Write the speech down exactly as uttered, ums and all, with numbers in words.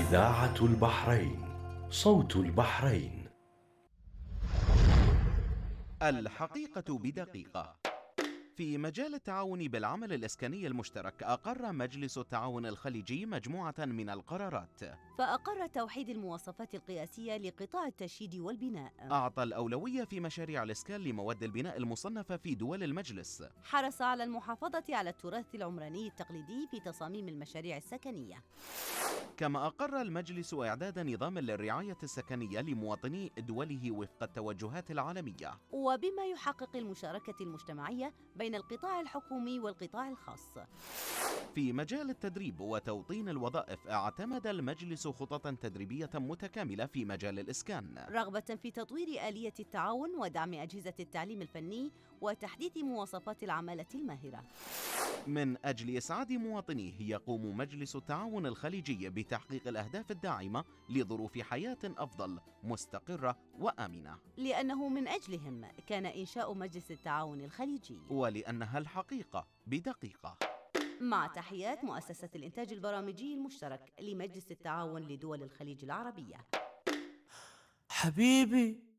إذاعة البحرين، صوت البحرين. الحقيقة بدقيقة. في مجال التعاون بالعمل الإسكاني المشترك، أقر مجلس التعاون الخليجي مجموعة من القرارات. فأقر توحيد المواصفات القياسية لقطاع التشييد والبناء. أعطى الأولوية في مشاريع الإسكان لمواد البناء المصنفة في دول المجلس. حرص على المحافظة على التراث العمراني التقليدي في تصاميم المشاريع السكنية. كما أقر المجلس إعداد نظام للرعاية السكنية لمواطني دوله وفق التوجهات العالمية، وبما يحقق المشاركة المجتمعية بين القطاع الحكومي والقطاع الخاص. في مجال التدريب وتوطين الوظائف، اعتمد المجلس خططا تدريبية متكاملة في مجال الإسكان، رغبة في تطوير آلية التعاون ودعم أجهزة التعليم الفني وتحديث مواصفات العمالة الماهرة. من أجل إسعاد مواطنيه، يقوم مجلس التعاون الخليجي بتحقيق الأهداف الداعمة لظروف حياة أفضل مستقرة وآمنة، لأنه من أجلهم كان إنشاء مجلس التعاون الخليجي، ولأنها الحقيقة بدقيقة. مع تحيات مؤسسة الإنتاج البرامجي المشترك لمجلس التعاون لدول الخليج العربية. حبيبي